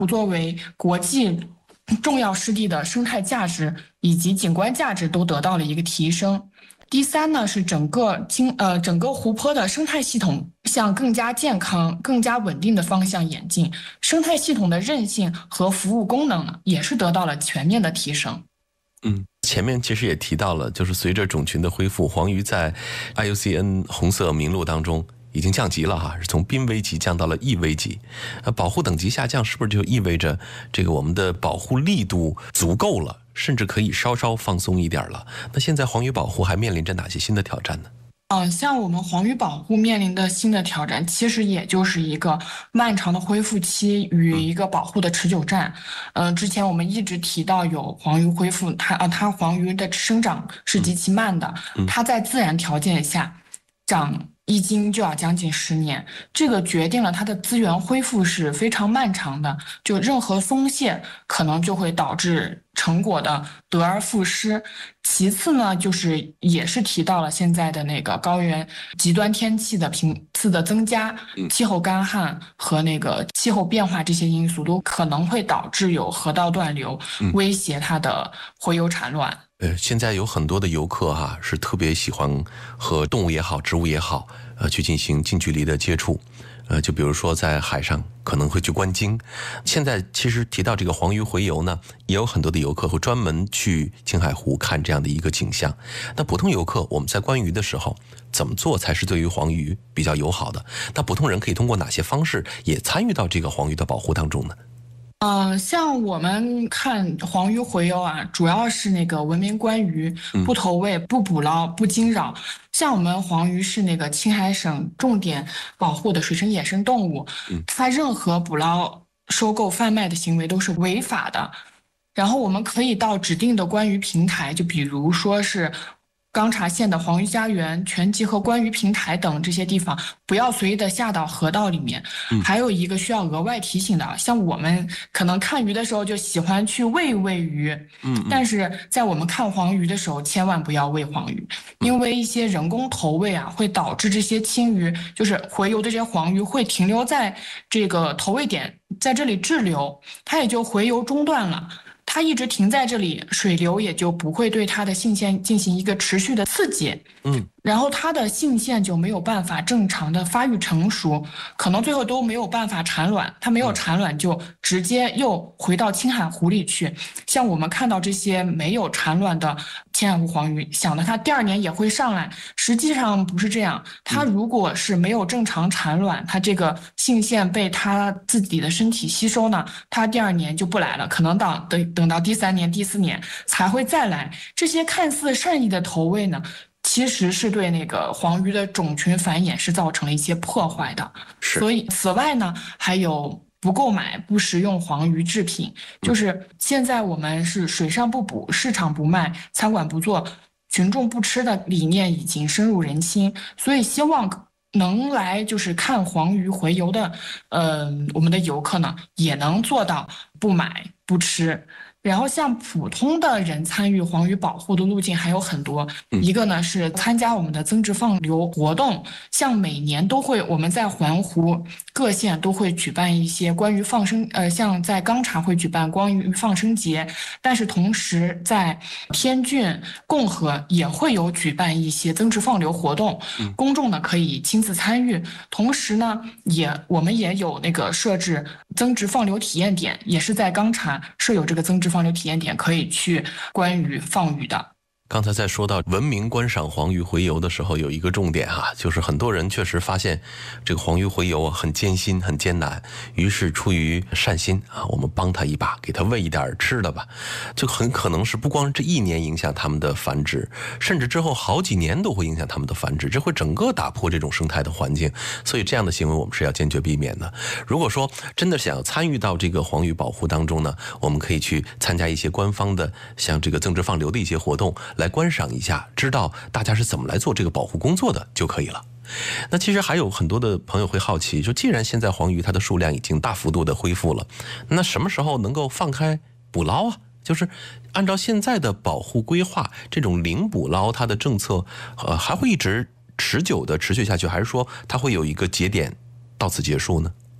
作为国际重要湿地的生态价值以及景观价值都得到了一个提升。第三呢，是整个湖泊的生态系统向更加健康、更加稳定的方向演进，生态系统的韧性和服务功能呢，也是得到了全面的提升。 前面其实也提到了，就是随着种群的恢复，黄鱼在 IUCN 红色名录当中已经降级了哈，是从濒危级降到了易危级。保护等级下降，是不是就意味着这个我们的保护力度足够了，甚至可以稍稍放松一点了？那现在黄鱼保护还面临着哪些新的挑战呢？ 像我们黄鱼保护面临的新的挑战，其实也就是一个漫长的恢复期与一个保护的持久战。之前我们一直提到有黄鱼恢复，它黄鱼的生长是极其慢的，它在自然条件下长一斤就要将近10年，这个决定了它的资源恢复是非常漫长的，就任何松懈可能就会导致成果的得而复失。其次呢，就是也是提到了现在的那个高原极端天气的频次的增加，气候干旱和那个气候变化这些因素都可能会导致有河道断流，威胁它的洄游产卵。 现在有很多的游客是特别喜欢和动物也好，植物也好，去进行近距离的接触。就比如说在海上可能会去观鲸。现在其实提到这个黄鱼洄游呢，也有很多的游客会专门去青海湖看这样的一个景象。那普通游客我们在观鱼的时候怎么做才是对于黄鱼比较友好的？那普通人可以通过哪些方式也参与到这个黄鱼的保护当中呢？ 像我们看黄鱼洄游主要是那个文明观鱼，不投喂、不捕捞、不惊扰。像我们黄鱼是那个青海省重点保护的水生野生动物，它任何捕捞、收购、贩卖的行为都是违法的。然后我们可以到指定的观鱼平台，就比如说是钢察县的黄鱼家园、全集和观鱼平台等这些地方，不要随意的下到河道里面。还有一个需要额外提醒的，像我们可能看鱼的时候就喜欢去喂鱼，但是在我们看黄鱼的时候，千万不要喂黄鱼，因为一些人工投喂会导致这些青鱼，就是洄游的这些黄鱼会停留在这个投喂点，在这里滞留，它也就洄游中断了。它一直停在这里，水流也就不会对它的性腺进行一个持续的刺激，然后它的性腺就没有办法正常的发育成熟，可能最后都没有办法产卵，它没有产卵就直接又回到青海湖里去。像我们看到这些没有产卵的青海湖黄鱼，想的它第2年也会上来，实际上不是这样。它如果是没有正常产卵，它这个性腺被它自己的身体吸收呢，它第2年就不来了，可能等到第3年、第4年才会再来。这些看似善意的投喂呢，其实是对那个黄鱼的种群繁衍是造成了一些破坏的。所以此外呢，还有不购买不食用黄鱼制品，就是现在我们是水上不捕，市场不卖，餐馆不做，群众不吃的理念已经深入人心，所以希望能来就是看黄鱼洄游的我们的游客呢，也能做到不买不吃。然后像普通的人参与黄鱼保护的路径还有很多，一个呢是参加我们的增殖放流活动，像每年都会我们在环湖各县都会举办一些关于放生，像在钢察会举办关于放生节，但是同时在天峻、共和也会有举办一些增殖放流活动，公众呢可以亲自参与。同时呢，我们也有那个设置增殖放流体验点，也是在钢察设有这个增殖放流体验点，可以去观鱼放鱼的。 刚才在说到文明观赏黄鱼洄游的时候，有一个重点就是很多人确实发现这个黄鱼洄游很艰辛很艰难，于是出于善心我们帮他一把，给他喂一点吃的吧，就很可能是不光这1年影响他们的繁殖，甚至之后好几年都会影响他们的繁殖，这会整个打破这种生态的环境，所以这样的行为我们是要坚决避免的。如果说真的想要参与到这个黄鱼保护当中呢，我们可以去参加一些官方的像这个增殖放流的一些活动，来观赏一下，知道大家是怎么来做这个保护工作的就可以了。那其实还有很多的朋友会好奇，说既然现在黄鱼它的数量已经大幅度的恢复了，那什么时候能够放开捕捞就是按照现在的保护规划，这种零捕捞它的政策还会一直持久的持续下去，还是说它会有一个节点到此结束呢？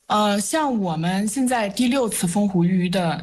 像我们现在第6次风胡鱼的